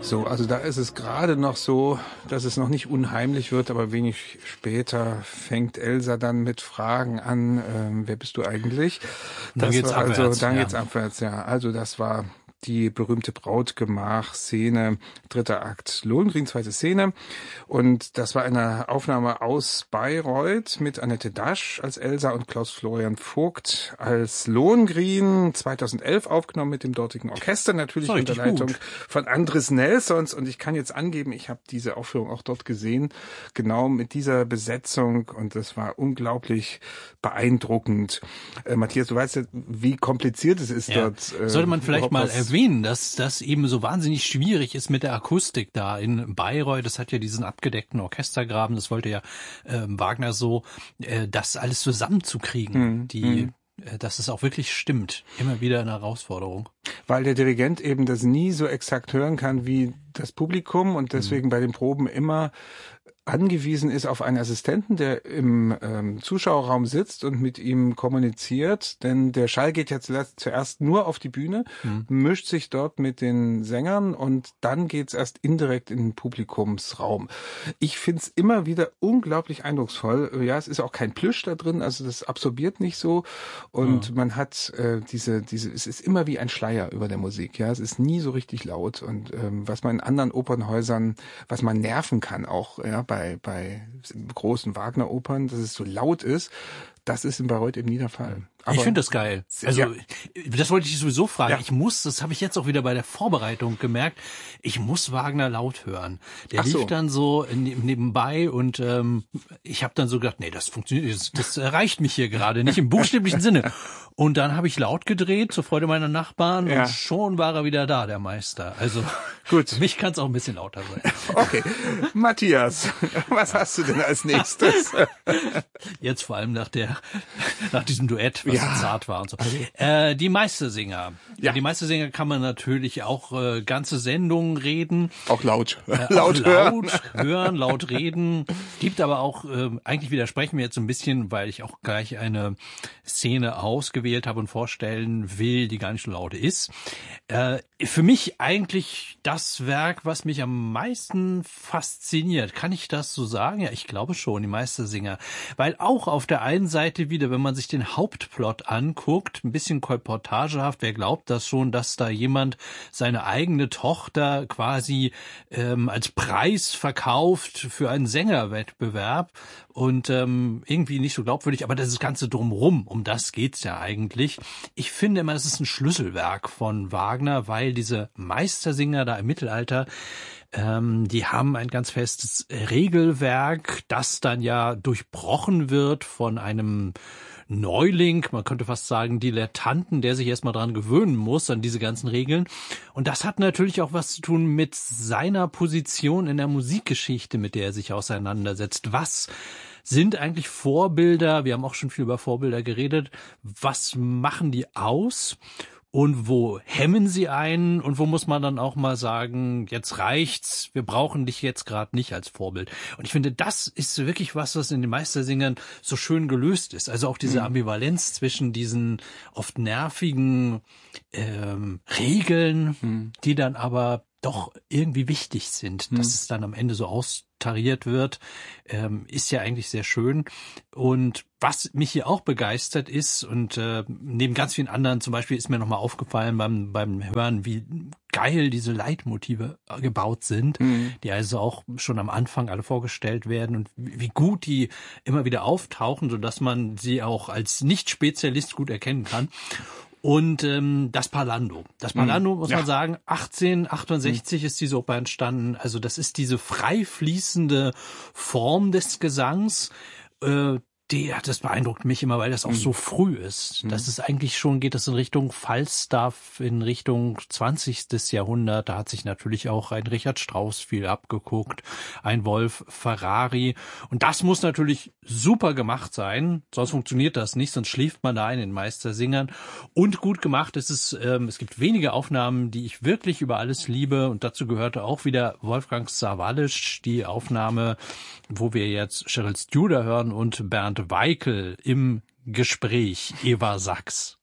So, also da ist es gerade noch so, dass es noch nicht unheimlich wird, aber wenig später fängt Elsa dann mit Fragen an, wer bist du eigentlich? Dann geht's abwärts. Dann geht's abwärts, ja. Also das war die berühmte Brautgemach-Szene, dritter Akt, Lohengrin, zweite Szene. Und das war eine Aufnahme aus Bayreuth mit Annette Dasch als Elsa und Klaus-Florian Vogt als Lohengrin, 2011 aufgenommen mit dem dortigen Orchester, natürlich unter Leitung von Andres Nelsons. Und ich kann jetzt angeben, ich habe diese Aufführung auch dort gesehen, genau mit dieser Besetzung. Und das war unglaublich beeindruckend. Matthias, du weißt ja, wie kompliziert es ist dort. Sollte man vielleicht mal erwähnen, dass das eben so wahnsinnig schwierig ist mit der Akustik da in Bayreuth. Das hat ja diesen abgedeckten Orchestergraben. Das wollte ja Wagner so, das alles zusammenzukriegen. Dass es auch wirklich stimmt. Immer wieder eine Herausforderung. Weil der Dirigent eben das nie so exakt hören kann wie das Publikum und deswegen bei den Proben immer angewiesen ist auf einen Assistenten, der im Zuschauerraum sitzt und mit ihm kommuniziert, denn der Schall geht ja zuerst nur auf die Bühne, mischt sich dort mit den Sängern und dann geht's erst indirekt in den Publikumsraum. Ich find's immer wieder unglaublich eindrucksvoll. Ja, es ist auch kein Plüsch da drin, also das absorbiert nicht so und man hat es ist immer wie ein Schleier über der Musik. Ja, es ist nie so richtig laut und was man in anderen Opernhäusern, was man nerven kann auch, ja, bei großen Wagner-Opern, dass es so laut ist, das ist in Bayreuth eben nie der Fall. Aber ich finde das geil. Also das wollte ich sowieso fragen. Ja. Das habe ich jetzt auch wieder bei der Vorbereitung gemerkt, ich muss Wagner laut hören. Der lief dann so nebenbei und ich habe dann so gedacht, nee, das funktioniert, das erreicht mich hier gerade nicht im buchstäblichen Sinne. Und dann habe ich laut gedreht, zur Freude meiner Nachbarn, und schon war er wieder da, der Meister. Also gut, für mich kann es auch ein bisschen lauter sein. Okay, Matthias, was hast du denn als nächstes? Jetzt vor allem nach diesem Duett, was so zart war und so. Die Meistersinger. Ja. Die Meistersinger kann man natürlich auch ganze Sendungen reden. Auch laut. Laut hören, laut reden. Gibt aber auch, eigentlich widersprechen wir jetzt so ein bisschen, weil ich auch gleich eine Szene ausgewählt habe und vorstellen will, die gar nicht so laut ist. Für mich eigentlich das Werk, was mich am meisten fasziniert. Kann ich das so sagen? Ja, ich glaube schon, die Meistersinger. Weil auch auf der einen Seite wieder, wenn man sich den Hauptplot anguckt, ein bisschen kolportagehaft, wer glaubt das schon, dass da jemand seine eigene Tochter quasi als Preis verkauft für einen Sängerwettbewerb und irgendwie nicht so glaubwürdig, aber das Ganze drumrum, um das geht's ja eigentlich. Ich finde immer, das ist ein Schlüsselwerk von Wagner, weil diese Meistersinger da im Mittelalter, die haben ein ganz festes Regelwerk, das dann ja durchbrochen wird von einem Neuling, man könnte fast sagen Dilettanten, der sich erstmal dran gewöhnen muss, an diese ganzen Regeln. Und das hat natürlich auch was zu tun mit seiner Position in der Musikgeschichte, mit der er sich auseinandersetzt. Was sind eigentlich Vorbilder? Wir haben auch schon viel über Vorbilder geredet. Was machen die aus? Und wo hemmen sie einen? Und wo muss man dann auch mal sagen, jetzt reicht's, wir brauchen dich jetzt gerade nicht als Vorbild. Und ich finde, das ist wirklich was in den Meistersingern so schön gelöst ist. Also auch diese Ambivalenz zwischen diesen oft nervigen Regeln, die dann aber doch irgendwie wichtig sind, dass es dann am Ende so austariert wird, ist ja eigentlich sehr schön. Und was mich hier auch begeistert ist, und neben ganz vielen anderen, zum Beispiel ist mir nochmal aufgefallen beim Hören, wie geil diese Leitmotive gebaut sind, die also auch schon am Anfang alle vorgestellt werden und wie gut die immer wieder auftauchen, sodass man sie auch als Nicht-Spezialist gut erkennen kann. Und das Parlando. Das Parlando, muss man sagen, 1868 ist diese Oper entstanden. Also das ist diese frei fließende Form des Gesangs. Das beeindruckt mich immer, weil das auch so früh ist. Das ist eigentlich schon, geht das in Richtung Falstaff, in Richtung 20. Jahrhundert. Da hat sich natürlich auch ein Richard Strauss viel abgeguckt, ein Wolf Ferrari. Und das muss natürlich super gemacht sein, sonst funktioniert das nicht, sonst schläft man da ein in Meistersingern. Und gut gemacht ist es, es gibt wenige Aufnahmen, die ich wirklich über alles liebe. Und dazu gehörte auch wieder Wolfgang Sawallisch, die Aufnahme, wo wir jetzt Cheryl Studer hören und Bernd Weikel im Gespräch, Eva Sachs.